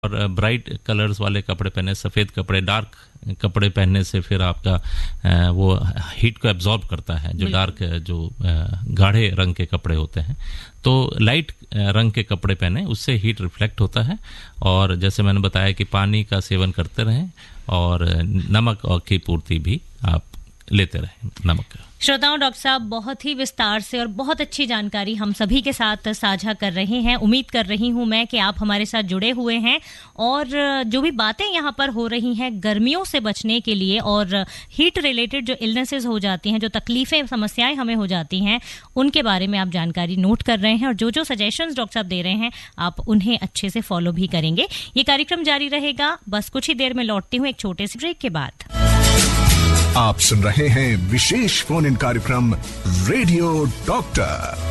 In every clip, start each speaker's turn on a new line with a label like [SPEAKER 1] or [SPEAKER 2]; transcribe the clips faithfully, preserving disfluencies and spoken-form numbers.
[SPEAKER 1] और bright colours वाले कपड़े पहने, सफ़ेद कपड़े, डार्क कपड़े पहनने से फिर आपका वो हीट को एब्जॉर्ब करता है। जो डार्क जो गाढ़े रंग के कपड़े होते हैं, तो लाइट रंग के कपड़े पहने, उससे हीट रिफ्लेक्ट होता है। और जैसे मैंने बताया कि पानी का सेवन करते रहें और नमक की पूर्ति भी आप लेते रहें, नमक का।
[SPEAKER 2] श्रोताओं, डॉक्टर साहब बहुत ही विस्तार से और बहुत अच्छी जानकारी हम सभी के साथ साझा कर रहे हैं। उम्मीद कर रही हूं मैं कि आप हमारे साथ जुड़े हुए हैं और जो भी बातें यहाँ पर हो रही हैं गर्मियों से बचने के लिए और हीट रिलेटेड जो इलनेसेस हो जाती हैं, जो तकलीफें, समस्याएं हमें हो जाती हैं, उनके बारे में आप जानकारी नोट कर रहे हैं और जो जो सजेशंस डॉक्टर साहब दे रहे हैं आप उन्हें अच्छे से फॉलो भी करेंगे। ये कार्यक्रम जारी रहेगा, बस कुछ ही देर में लौटती हूँ एक छोटे से ब्रेक के बाद।
[SPEAKER 3] आप सुन रहे हैं विशेष फोन इन कार्यक्रम रेडियो डॉक्टर।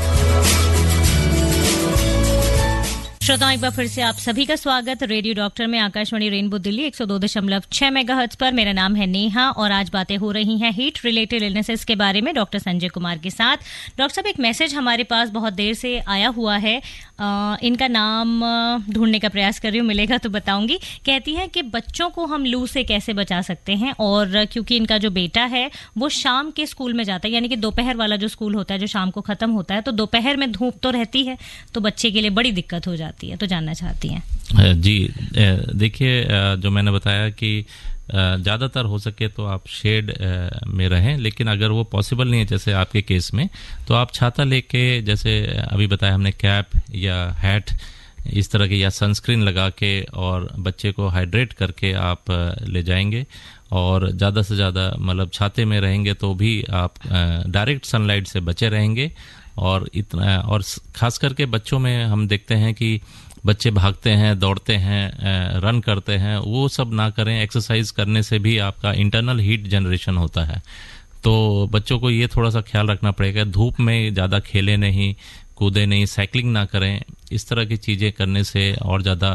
[SPEAKER 2] श्रोताओं, एक बार फिर से आप सभी का स्वागत रेडियो डॉक्टर में, आकाशवाणी रेनबो दिल्ली एक सौ दो दशमलव छह मेगाहर्ट्ज पर। मेरा नाम है नेहा और आज बातें हो रही हैं हीट रिलेटेड इलनेसेस के बारे में डॉक्टर संजय कुमार के साथ। डॉक्टर साहब, एक मैसेज हमारे पास बहुत देर से आया हुआ है, आ, इनका नाम ढूंढने का प्रयास कर रही हूँ, मिलेगा तो बताऊंगी। कहती हैं कि बच्चों को हम लू से कैसे बचा सकते हैं, और क्योंकि इनका जो बेटा है वो शाम के स्कूल में जाता है, यानी कि दोपहर वाला जो स्कूल होता है जो शाम को खत्म होता है, तो दोपहर में धूप तो रहती है, तो बच्चे के लिए बड़ी दिक्कत हो जाती है, तो जानना चाहती हैं।
[SPEAKER 1] जी देखिए, जो मैंने बताया कि ज़्यादातर हो सके तो आप शेड में रहें, लेकिन अगर वो पॉसिबल नहीं है जैसे आपके केस में, तो आप छाता लेके, जैसे अभी बताया हमने, कैप या हैट इस तरह के, या सनस्क्रीन लगा के और बच्चे को हाइड्रेट करके आप ले जाएंगे। और ज़्यादा से ज़्यादा मतलब छाते में रहेंगे तो भी आप डायरेक्ट सनलाइट से बचे रहेंगे। और इतना, और ख़ास करके बच्चों में हम देखते हैं कि बच्चे भागते हैं, दौड़ते हैं, रन करते हैं, वो सब ना करें। एक्सरसाइज करने से भी आपका इंटरनल हीट जनरेशन होता है, तो बच्चों को ये थोड़ा सा ख्याल रखना पड़ेगा। धूप में ज़्यादा खेले नहीं, कूदे नहीं, साइकिलिंग ना करें। इस तरह की चीज़ें करने से और ज़्यादा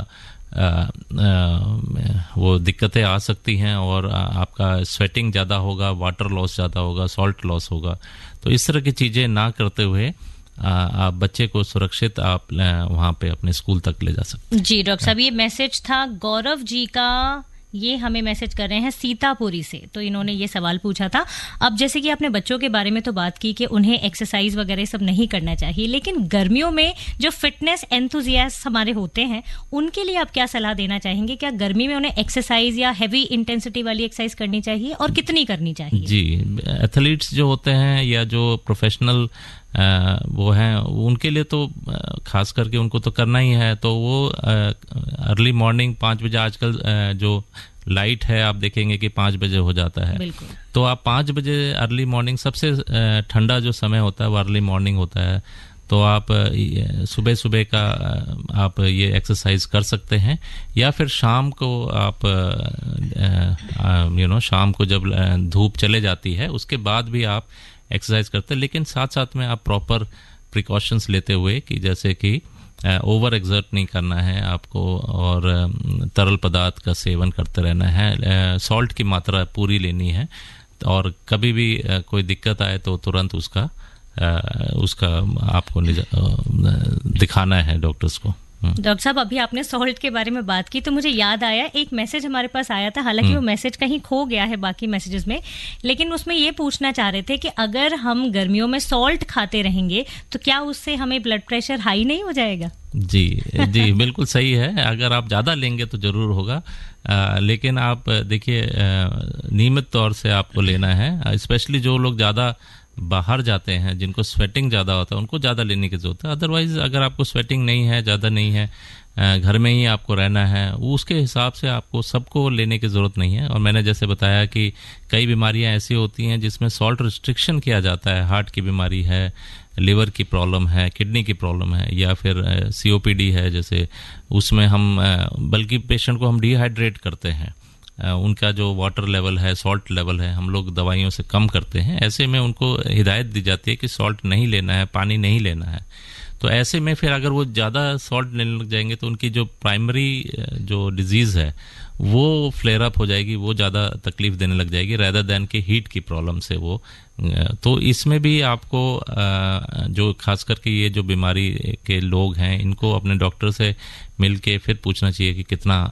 [SPEAKER 1] वो दिक्कतें आ सकती हैं और आपका स्वेटिंग ज़्यादा होगा, वाटर लॉस ज़्यादा होगा, सॉल्ट लॉस होगा। तो इस तरह की चीज़ें ना करते हुए आप बच्चे को सुरक्षित आप वहाँ पे अपने स्कूल तक ले जा सकते हैं।
[SPEAKER 2] जी डॉक्टर साहब, ये मैसेज था गौरव जी का, ये हमें मैसेज कर रहे हैं सीतापुरी से, तो इन्होंने ये सवाल पूछा था। अब जैसे कि आपने बच्चों के बारे में तो बात की कि उन्हें एक्सरसाइज वगैरह सब नहीं करना चाहिए, लेकिन गर्मियों में जो फिटनेस एंथुजियास्ट हमारे होते हैं उनके लिए आप क्या सलाह देना चाहेंगे? क्या गर्मी में उन्हें एक्सरसाइज या हैवी इंटेंसिटी वाली एक्सरसाइज करनी चाहिए और कितनी करनी चाहिए?
[SPEAKER 1] जी, एथलीट्स जो होते हैं या जो प्रोफेशनल आ, वो हैं, उनके लिए तो खास करके उनको तो करना ही है। तो वो अर्ली मॉर्निंग पाँच बजे, आजकल आ, जो लाइट है आप देखेंगे कि पाँच बजे हो जाता है, तो आप पाँच बजे अर्ली मॉर्निंग, सबसे ठंडा जो समय होता है वो अर्ली मॉर्निंग होता है, तो आप सुबह सुबह का आप ये एक्सरसाइज कर सकते हैं। या फिर शाम को आप यू नो शाम को जब धूप चले जाती है उसके बाद भी आप एक्सरसाइज करते हैं, लेकिन साथ साथ में आप प्रॉपर प्रिकॉशंस लेते हुए कि जैसे कि ओवर एक्सर्ट नहीं करना है आपको और तरल पदार्थ का सेवन करते रहना है, सॉल्ट की मात्रा पूरी लेनी है, और कभी भी कोई दिक्कत आए तो तुरंत उसका उसका आपको दिखाना है डॉक्टर्स को।
[SPEAKER 2] डॉक्टर साहब, अभी आपने सॉल्ट के बारे में बात की तो मुझे याद आया, एक मैसेज हमारे पास आया था, हालांकि वो मैसेज कहीं खो गया है बाकी मैसेजेस में, लेकिन उसमें ये पूछना चाह रहे थे कि अगर हम गर्मियों में सॉल्ट खाते रहेंगे तो क्या उससे हमें ब्लड प्रेशर हाई नहीं हो जाएगा?
[SPEAKER 1] जी जी बिल्कुल सही है, अगर आप ज़्यादा लेंगे तो ज़रूर होगा, आ, लेकिन आप देखिए नियमित तौर से आपको लेना है। स्पेशली जो लोग ज़्यादा बाहर जाते हैं, जिनको स्वेटिंग ज़्यादा होता है, उनको ज़्यादा लेने की ज़रूरत है। अदरवाइज़ अगर आपको स्वेटिंग नहीं है, ज़्यादा नहीं है, घर में ही आपको रहना है, उसके हिसाब से आपको सबको लेने की ज़रूरत नहीं है। और मैंने जैसे बताया कि कई बीमारियां ऐसी होती हैं जिसमें सॉल्ट रिस्ट्रिक्शन किया जाता है, हार्ट की बीमारी है, लिवर की प्रॉब्लम है, किडनी की प्रॉब्लम है, या फिर सीओपीडी है, जैसे उसमें हम बल्कि पेशेंट को हम डिहाइड्रेट करते हैं, उनका जो वाटर लेवल है, सॉल्ट लेवल है, हम लोग दवाइयों से कम करते हैं। ऐसे में उनको हिदायत दी जाती है कि सॉल्ट नहीं लेना है, पानी नहीं लेना है। तो ऐसे में फिर अगर वो ज़्यादा सॉल्ट लेने लग जाएंगे तो उनकी जो प्राइमरी जो डिजीज़ है वो फ्लेयर अप हो जाएगी, वो ज़्यादा तकलीफ देने लग जाएगी रेदर देन कि हीट की प्रॉब्लम से वो। तो इसमें भी आपको जो खास करके ये जो बीमारी के लोग हैं इनको अपने डॉक्टर से मिल के फिर पूछना चाहिए कि कितना